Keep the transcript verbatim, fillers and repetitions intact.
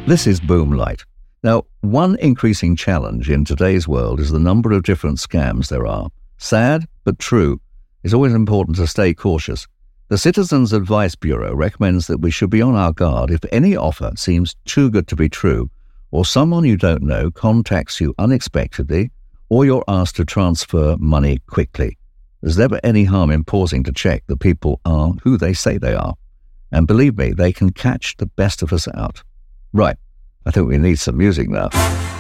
This is Boomlight. Now, one increasing challenge in today's world is the number of different scams there are. Sad, but true. It's always important to stay cautious. The Citizens Advice Bureau recommends that we should be on our guard if any offer seems too good to be true, or someone you don't know contacts you unexpectedly, or you're asked to transfer money quickly. There's never any harm in pausing to check that people are who they say they are. And believe me, they can catch the best of us out. Right, I think we need some music now.